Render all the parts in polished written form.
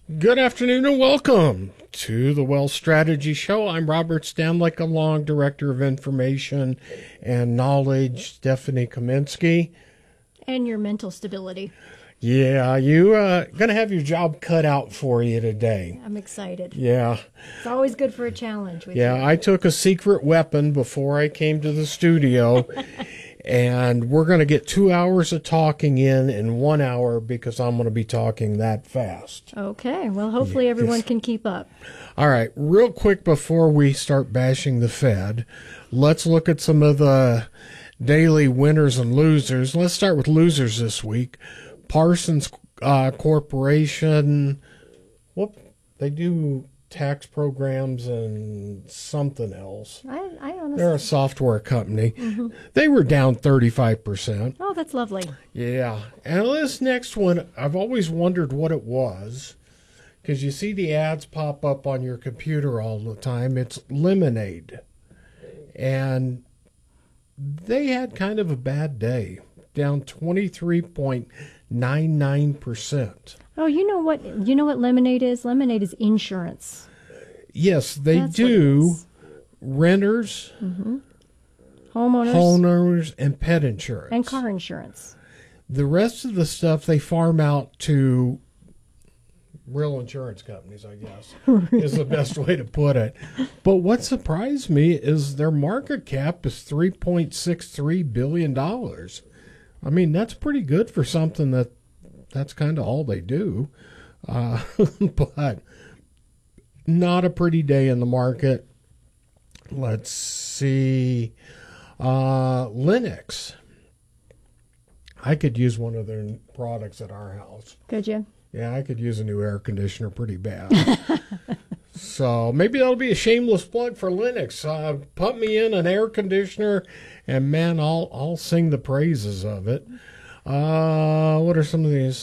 Good afternoon and welcome to the Wealth Strategy Show. I'm Robert Stanlick, along Director of Information and Knowledge, Stephanie Kaminsky. And your mental stability. Yeah, you going to have your job cut out for you today. I'm excited. Yeah. It's always good for a challenge with Yeah, you. I took a secret weapon before I came to the studio. And we're going to get 2 hours of talking in 1 hour because I'm going to be talking that fast. Okay, well, hopefully everyone can keep up. All right, real quick before we start bashing the Fed, let's look at some of the daily winners and losers. Let's start with losers this week. Parsons Corporation, they do tax programs and something else. I honestly... They're a software company. Mm-hmm. They were down 35%. Oh, that's lovely. Yeah. And this next one, I've always wondered what it was, because you see the ads pop up on your computer all the time. It's Lemonade. And they had kind of a bad day, down 23.99%. Oh, you know what Lemonade is? Lemonade is insurance. Yes, they do. Renters, mm-hmm. Homeowners, and pet insurance. And car insurance. The rest of the stuff they farm out to real insurance companies, I guess, is the best way to put it. But what surprised me is their market cap is $3.63 billion. I mean, that's pretty good for something that's kind of all they do. But not a pretty day in the market. Let's see. Lennox. I could use one of their products at our house. Could you? Yeah, I could use a new air conditioner pretty bad. So maybe that'll be a shameless plug for Lennox. Pump me in an air conditioner, and man, I'll sing the praises of it. What are some of these?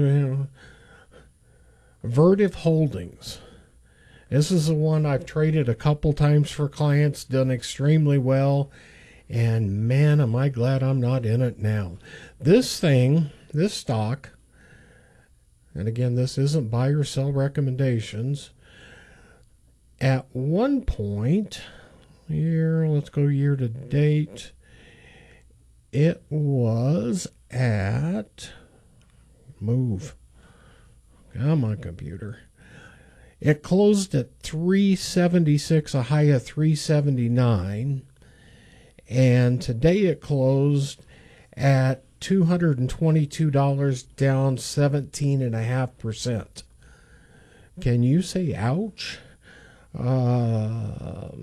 Vertiv Holdings. This is the one I've traded a couple times for clients, done extremely well, and man, am I glad I'm not in it now. This stock, and again, this isn't buy or sell recommendations. At one point, let's go year to date, it was at, come on, computer. It closed at 376, a high of 379, and today it closed at $222, down 17.5%. Can you say ouch? All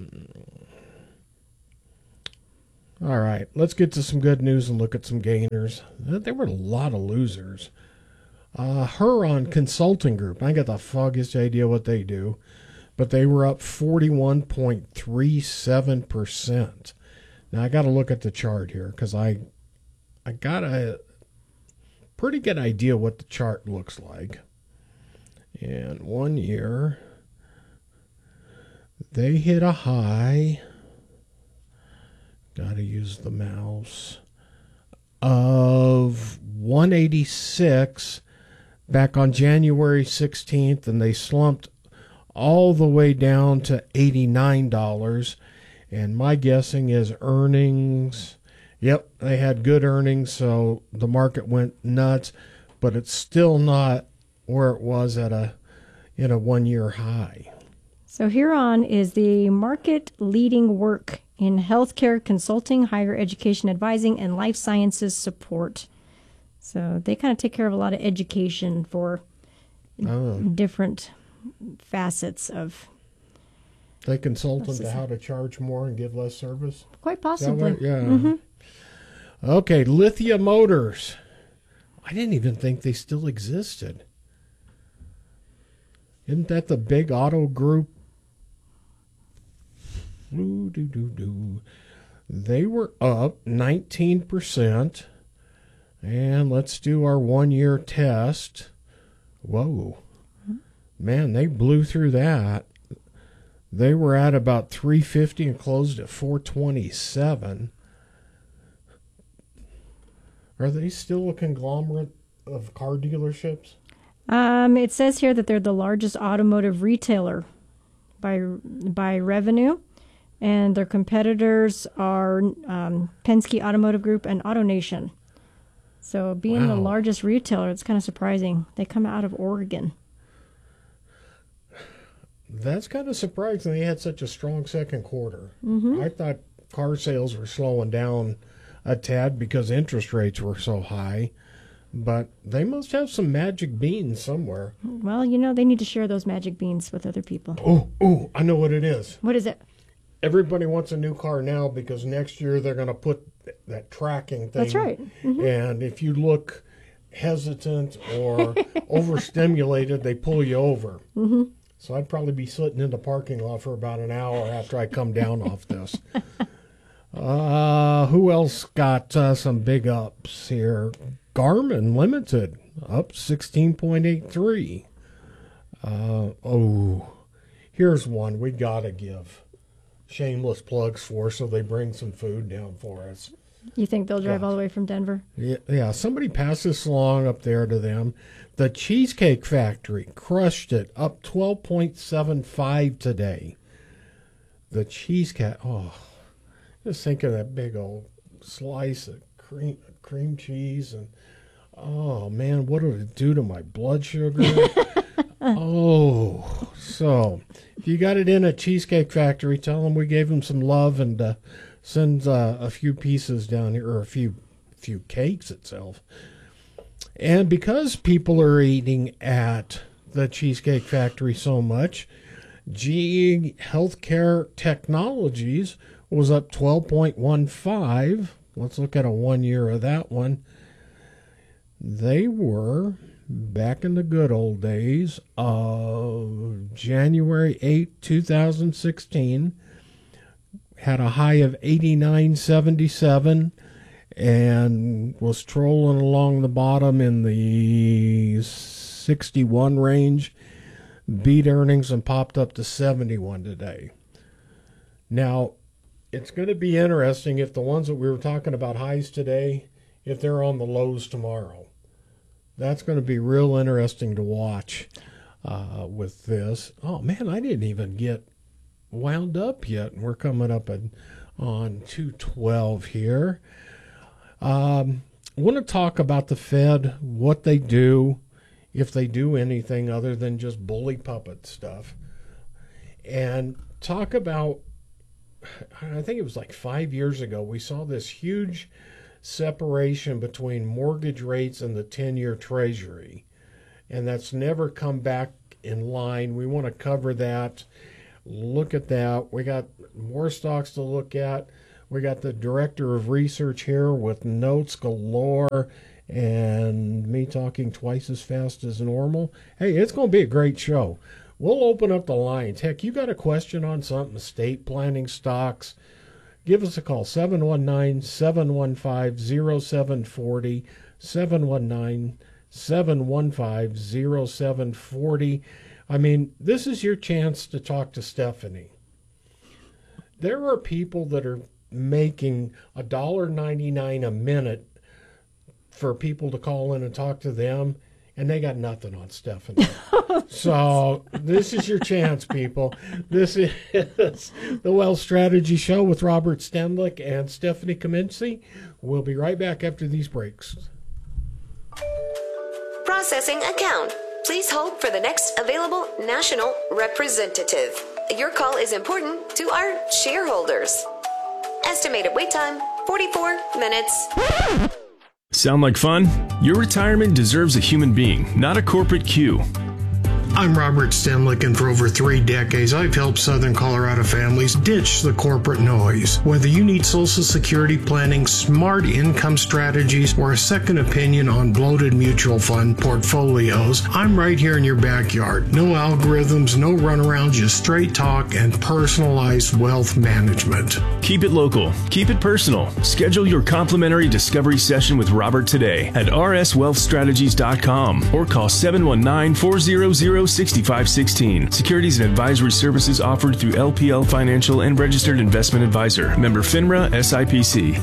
right, let's get to some good news and look at some gainers. There were a lot of losers. Huron Consulting Group, I got the foggiest idea what they do, but they were up 41.37%. Now I got to look at the chart here because I got a pretty good idea what the chart looks like. And 1 year, they hit a high, got to use the mouse, of 186 back on January 16th, and they slumped all the way down to $89. And my guessing is earnings. Yep, they had good earnings, so the market went nuts, but it's still not where it was at a 1 year high. So Huron is the market leading work in healthcare consulting, higher education advising, and life sciences support. So they kind of take care of a lot of education for different facets of. They consult them to how to charge more and give less service? Quite possibly. Right? Yeah. Mm-hmm. Okay, Lithia Motors. I didn't even think they still existed. Isn't that the big auto group? They were up 19%. And let's do our 1 year test. Whoa. Man, they blew through that. They were at about 350 and closed at 427. Are they still a conglomerate of car dealerships? It says here that they're the largest automotive retailer by revenue, and their competitors are Penske Automotive Group and AutoNation. So being the largest retailer, it's kind of surprising. They come out of Oregon. That's kind of surprising they had such a strong second quarter. Mm-hmm. I thought car sales were slowing down a tad because interest rates were so high, but they must have some magic beans somewhere. Well, they need to share those magic beans with other people. Oh, I know what it is. What is it? Everybody wants a new car now because next year they're going to put that tracking thing. That's right. Mm-hmm. And if you look hesitant or overstimulated, they pull you over. Mm-hmm. So I'd probably be sitting in the parking lot for about an hour after I come down off this. Who else got some big ups here? Garmin Limited, up 16.83. Here's one we got to give shameless plugs for, so they bring some food down for us. You think they'll drive all the way from Denver? Yeah, somebody pass this along up there to them. The Cheesecake Factory crushed it, up 12.75 today. The cheesecake, just think of that big old slice of cream cheese, and oh man, what did it do to my blood sugar? So if you got it in a Cheesecake Factory, tell them we gave them some love and send a few pieces down here, or a few cakes itself. And because people are eating at the Cheesecake Factory so much, GE Healthcare Technologies was up 12.15. Let's look at a 1 year of that one. They were back in the good old days of January 8, 2016, had a high of 89.77 and was trolling along the bottom in the 61 range, beat earnings and popped up to 71 today. Now, it's going to be interesting if the ones that we were talking about highs today, if they're on the lows tomorrow. That's going to be real interesting to watch with this. Oh, man, I didn't even get wound up yet, and we're coming up on 212 here. I want to talk about the Fed, what they do, if they do anything other than just bully puppet stuff, and talk about, I think it was like 5 years ago, we saw this huge separation between mortgage rates and the 10-year Treasury, and that's never come back in line. We want to cover that, look at that. We got more stocks to look at. We got the director of research here with notes galore and me talking twice as fast as normal. Hey, it's going to be a great show. We'll open up the lines. Heck, you got a question on something, estate planning, stocks, give us a call, 719-715-0740, 719-715-0740. I mean, this is your chance to talk to Stephanie. There are people that are making $1.99 a minute for people to call in and talk to them, and they got nothing on Stephanie. So this is your chance, people. This is the Wealth Strategy Show with Robert Stenlick and Stephanie Kaminsky. We'll be right back after these breaks. Processing account. Please hold for the next available national representative. Your call is important to our shareholders. Estimated wait time, 44 minutes. Sound like fun? Your retirement deserves a human being, not a corporate queue. I'm Robert Stenlick, and for over 3 decades, I've helped Southern Colorado families ditch the corporate noise. Whether you need Social Security planning, smart income strategies, or a second opinion on bloated mutual fund portfolios, I'm right here in your backyard. No algorithms, no runaround, just straight talk and personalized wealth management. Keep it local. Keep it personal. Schedule your complimentary discovery session with Robert today at rswealthstrategies.com or call 719-400-6516. Securities and advisory services offered through LPL Financial and Registered Investment Advisor. Member FINRA SIPC.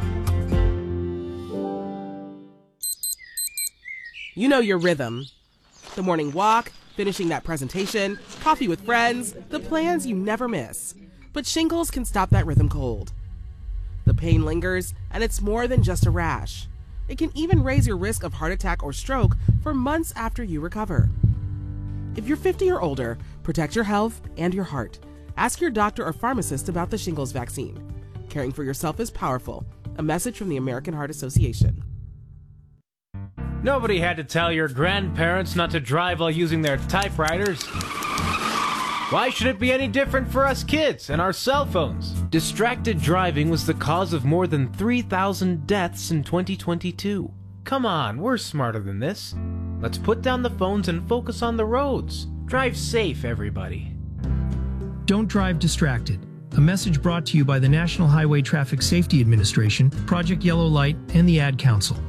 You know your rhythm. The morning walk, finishing that presentation, coffee with friends, the plans you never miss. But shingles can stop that rhythm cold. The pain lingers, and it's more than just a rash. It can even raise your risk of heart attack or stroke for months after you recover. If you're 50 or older, protect your health and your heart. Ask your doctor or pharmacist about the shingles vaccine. Caring for yourself is powerful. A message from the American Heart Association. Nobody had to tell your grandparents not to drive while using their typewriters. Why should it be any different for us kids and our cell phones? Distracted driving was the cause of more than 3,000 deaths in 2022. Come on, we're smarter than this. Let's put down the phones and focus on the roads. Drive safe, everybody. Don't drive distracted. A message brought to you by the National Highway Traffic Safety Administration, Project Yellow Light, and the Ad Council.